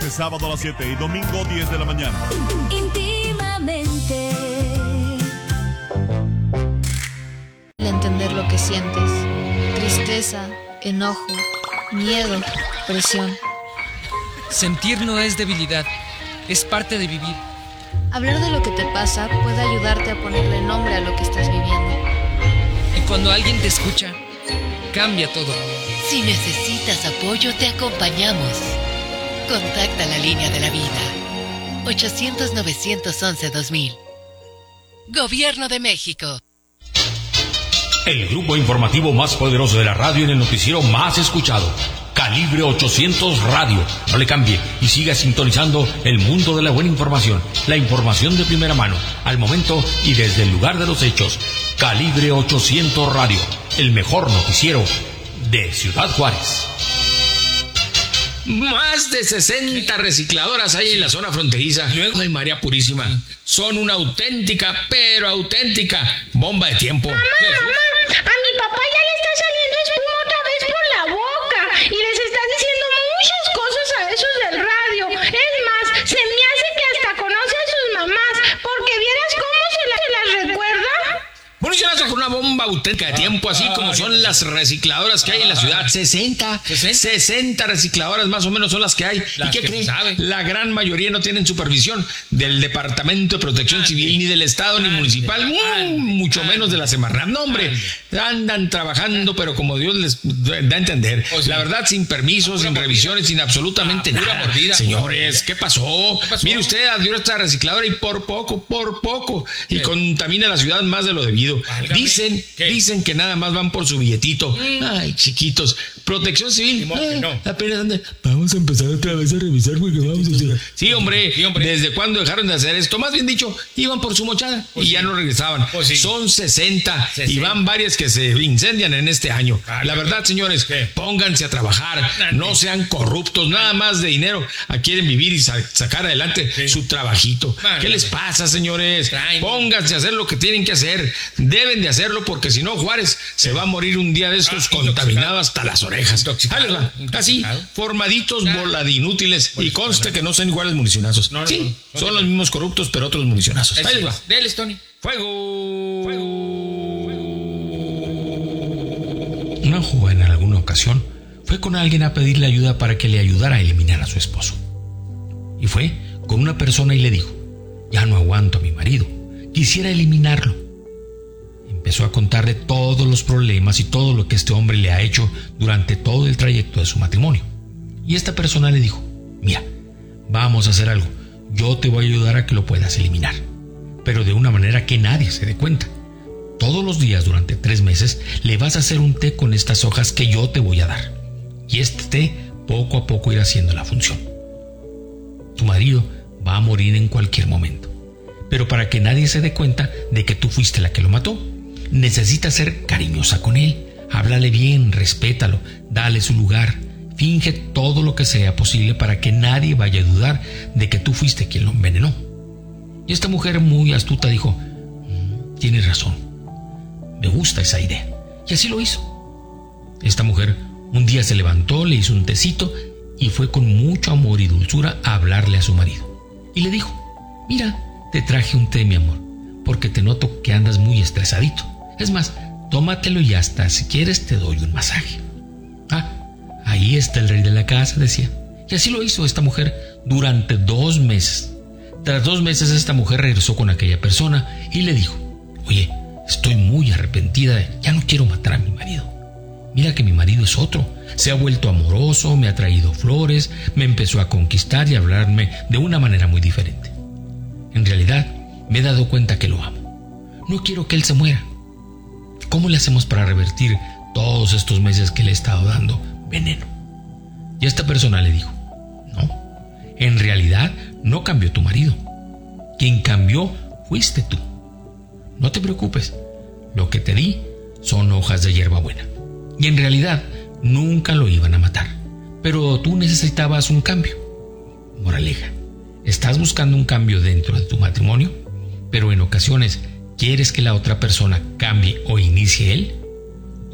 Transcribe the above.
de sábado a las 7 y domingo 10 de la mañana. Íntimamente. Entender lo que sientes: tristeza, enojo, miedo, presión. Sentir no es debilidad, es parte de vivir. Hablar de lo que te pasa puede ayudarte a ponerle nombre a lo que estás viviendo. Y cuando alguien te escucha, cambia todo. Si necesitas apoyo, te acompañamos. Contacta la línea de la vida. 800-911-2000. Gobierno de México. El grupo informativo más poderoso de la radio en el noticiero más escuchado. Calibre 800 Radio. No le cambie y siga sintonizando el mundo de la buena información. La información de primera mano, al momento y desde el lugar de los hechos. Calibre 800 Radio. El mejor noticiero de Ciudad Juárez. Más de 60 recicladoras hay en la zona fronteriza. Luego, ay, María Purísima, son una auténtica, pero auténtica bomba de tiempo. Mamá, a mi papá ya le está saliendo espuma otra vez por la boca y les está diciendo muchas cosas a esos del radio. Es más, se me hace que hasta conoce a sus mamás, porque vieras cómo se las recuerda. Bueno, ya con una bomba auténtica de tiempo, así como son las recicladoras que hay en la ciudad. 60 recicladoras más o menos son las que hay. ¿Y qué creen? La gran mayoría no tienen supervisión del Departamento de Protección Civil, ni del Estado, ni municipal, mucho menos de la Semarnat. No, hombre, andan trabajando, pero como Dios les da a entender. La verdad, sin permisos, sin revisiones, sin absolutamente nada. Señores, ¿qué pasó? Mire usted, abrió esta recicladora y por poco, y contamina la ciudad más de lo debido. Dicen que nada más van por su billetito. Ay, chiquitos. Protección Civil. Apenas andan. Vamos a empezar otra vez a revisar porque vamos a hacer. Sí, hombre. ¿Desde cuándo dejaron de hacer esto? Más bien dicho, iban por su mochada y ya no regresaban. Son 60 y van varias que se incendian en este año. La verdad, señores, pónganse a trabajar. No sean corruptos. Nada más de dinero quieren vivir y sacar adelante su trabajito. ¿Qué les pasa, señores? Pónganse a hacer lo que tienen que hacer. Deben de hacerlo porque si no, Juárez se va a morir un día de estos contaminado hasta las orejas. Así, formaditos, bola de inútiles. Y conste que no son iguales municionazos. Sí, son los mismos corruptos, pero otros municionazos. Ahí les va. Deles, Tony. ¡Fuego! Una joven en alguna ocasión fue con alguien a pedirle ayuda para que le ayudara a eliminar a su esposo. Y fue con una persona y le dijo: ya no aguanto a mi marido, quisiera eliminarlo. Empezó a contarle todos los problemas y todo lo que este hombre le ha hecho durante todo el trayecto de su matrimonio. Y esta persona le dijo: mira, vamos a hacer algo, yo te voy a ayudar a que lo puedas eliminar, pero de una manera que nadie se dé cuenta. Todos los días durante 3 meses le vas a hacer un té con estas hojas que yo te voy a dar, y este té poco a poco irá haciendo la función. Tu marido va a morir en cualquier momento, pero para que nadie se dé cuenta de que tú fuiste la que lo mató, necesitas ser cariñosa con él. Háblale bien, respétalo, dale su lugar, finge todo lo que sea posible para que nadie vaya a dudar de que tú fuiste quien lo envenenó. Y esta mujer muy astuta dijo: tienes razón, me gusta esa idea. Y así lo hizo. Esta mujer un día se levantó, le hizo un tecito y fue con mucho amor y dulzura a hablarle a su marido. Y le dijo: mira, te traje un té, mi amor, porque te noto que andas muy estresadito. Es más, tómatelo y hasta si quieres te doy un masaje. Ahí está el rey de la casa, decía. Y así lo hizo esta mujer durante 2 meses. Tras 2 meses esta mujer regresó con aquella persona y le dijo: oye, estoy muy arrepentida, ya no quiero matar a mi marido. Mira que mi marido es otro, se ha vuelto amoroso, me ha traído flores, me empezó a conquistar y a hablarme de una manera muy diferente. En realidad, me he dado cuenta que lo amo. No quiero que él se muera. ¿Cómo le hacemos para revertir todos estos meses que le he estado dando veneno? Y esta persona le dijo: no, en realidad no cambió tu marido. Quien cambió fuiste tú. No te preocupes, lo que te di son hojas de hierbabuena. Y en realidad nunca lo iban a matar, pero tú necesitabas un cambio. Moraleja: estás buscando un cambio dentro de tu matrimonio, pero en ocasiones quieres que la otra persona cambie o inicie él.